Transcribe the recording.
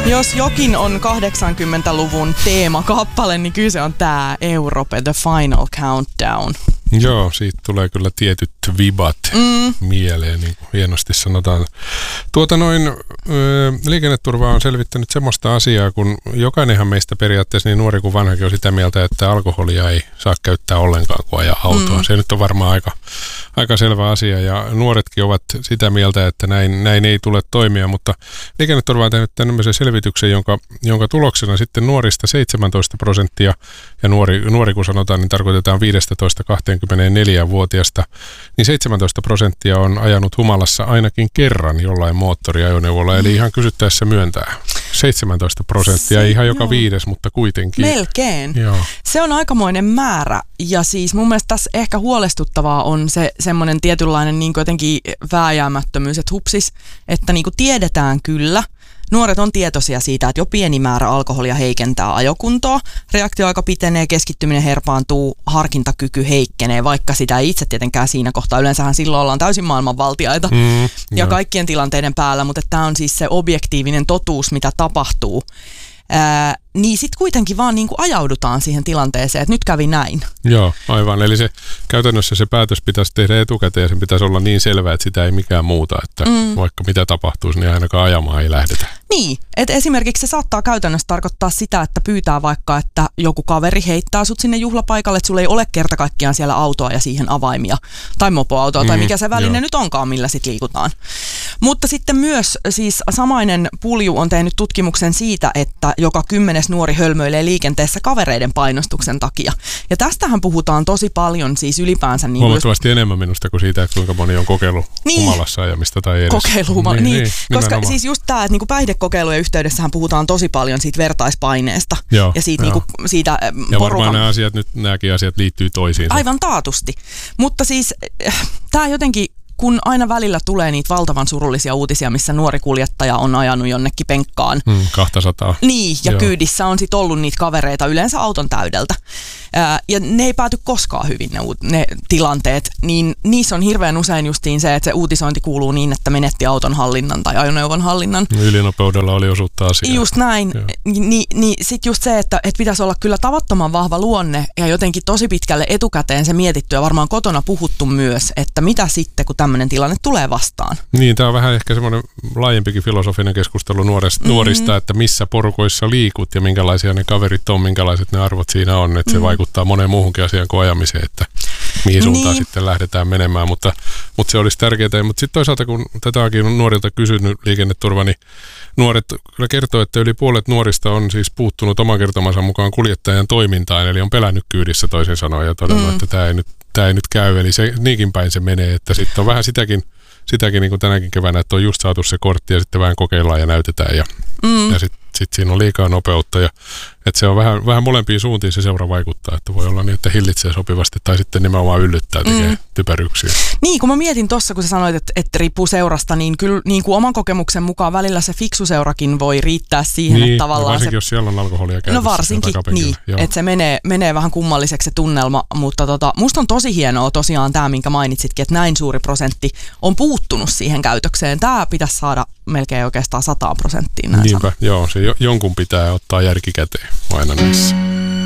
Jos jokin on 80-luvun teemakappale, niin kyllä se on tää Europe The Final Countdown. Joo, siitä tulee kyllä tietyt vibat mieleen, niin kuin hienosti sanotaan. Liikenneturva on selvittänyt semmoista asiaa, kun jokainenhan meistä periaatteessa, niin nuori kuin vanhakin, on sitä mieltä, että alkoholia ei saa käyttää ollenkaan, kun ajaa autoa. Se nyt on varmaan aika selvä asia, ja nuoretkin ovat sitä mieltä, että näin ei tule toimia, mutta liikenneturva on tehnyt tämmöisen selvityksen, jonka tuloksena sitten nuorista 17%, ja nuori kun sanotaan, niin tarkoitetaan 15-24-vuotiaasta, niin 17% on ajanut humalassa ainakin kerran jollain moottoriajoneuvolla, eli ihan kysyttäessä myöntää. 17%, ihan joka viides, mutta kuitenkin. Melkein. Joo. Se on aikamoinen määrä, ja siis mun mielestä tässä ehkä huolestuttavaa on se semmoinen tietynlainen niin jotenkin vääjäämättömyys, että hupsis, että niin tiedetään kyllä. Nuoret on tietoisia siitä, että jo pieni määrä alkoholia heikentää ajokuntoa, reaktioaika pitenee, keskittyminen herpaantuu, harkintakyky heikkenee, vaikka sitä ei itse tietenkään siinä kohtaa. Yleensähän silloin ollaan täysin maailmanvaltiaita ja kaikkien tilanteiden päällä, mutta tämä on siis se objektiivinen totuus, mitä tapahtuu. Niin sitten kuitenkin vaan niin kuin ajaudutaan siihen tilanteeseen, että nyt kävi näin. Joo, aivan. Eli käytännössä se päätös pitäisi tehdä etukäteen ja sen pitäisi olla niin selvä, että sitä ei mikään muuta, että vaikka mitä tapahtuisi, niin ainakaan ajamaan ei lähdetä. Niin, että esimerkiksi se saattaa käytännössä tarkoittaa sitä, että pyytää vaikka, että joku kaveri heittää sut sinne juhlapaikalle, että sulla ei ole kerta kaikkiaan siellä autoa ja siihen avaimia tai mopoautoa tai mikä se väline nyt onkaan, millä sit liikutaan. Mutta sitten myös siis samainen pulju on tehnyt tutkimuksen siitä, että joka 10. nuori hölmöilee liikenteessä kavereiden painostuksen takia. Ja tästähän puhutaan tosi paljon siis ylipäänsä. Niin huomattavasti enemmän minusta kuin siitä, että kuinka moni on kokeillut humalassa ajamista tai edes. Niin, koska siis just tämä, että niinku päihdekokeilujen yhteydessähän puhutaan tosi paljon siitä vertaispaineesta. Joo, ja siitä, niinku, siitä ja varmaan nämäkin asiat liittyy toisiinsa. Aivan taatusti. Mutta siis tämä jotenkin, kun aina välillä tulee niitä valtavan surullisia uutisia, missä nuori kuljettaja on ajanut jonnekin penkkaan. 200. Niin, ja kyydissä on sitten ollut niitä kavereita yleensä auton täydeltä. Ja ne ei pääty koskaan hyvin ne tilanteet, niin niissä on hirveän usein justiin se, että se uutisointi kuuluu niin, että menetti auton hallinnan tai ajoneuvon hallinnan. Ylinopeudella oli osuutta asiaa. Just näin. Niin sitten just se, että pitäisi olla kyllä tavattoman vahva luonne ja jotenkin tosi pitkälle etukäteen se mietitty ja varmaan kotona puhuttu myös, että mitä sitten, kun tämmöinen tilanne tulee vastaan. Niin, tämä on vähän ehkä semmoinen laajempikin filosofinen keskustelu nuorista, että missä porukoissa liikut ja minkälaisia ne kaverit on, minkälaiset ne arvot siinä on, että se vaikuttaa moneen muuhunkin asiaan kuin ajamiseen, että mihin suuntaan sitten lähdetään menemään, mutta se olisi tärkeää. Mutta sitten toisaalta, kun tätäkin on nuorilta kysynyt liikenneturva, niin nuoret kyllä kertoo, että yli puolet nuorista on siis puuttunut oman kertomansa mukaan kuljettajan toimintaan, eli on pelännyt kyydissä toisin sanoen ja todennut, että tämä ei nyt käy, eli se, niinkin päin se menee, että sitten on vähän sitäkin niin kuin tänäkin keväänä, että on just saatu se kortti ja sitten vähän kokeillaan ja näytetään ja sitten siinä on liikaa nopeutta ja että se on vähän molempiin suuntiin se seura vaikuttaa, että voi olla niin, että hillitsee sopivasti tai sitten nimenomaan yllyttää, tekee typeryksiä. Niin, kun mä mietin tuossa, kun sä sanoit, että riippuu seurasta, niin kyllä niin kuin oman kokemuksen mukaan välillä se fiksu seurakin voi riittää siihen, että tavallaan varsinkin jos siellä on alkoholia käytössä. No varsinkin, niin, että se menee vähän kummalliseksi se tunnelma, mutta musta on tosi hienoa tosiaan tämä, minkä mainitsitkin, että näin suuri prosentti on puuttunut siihen käytökseen. Tämä pitäisi saada melkein oikeastaan 100%. Niinpä, joo, se jonkun pitää ottaa järki käteen aina näissä.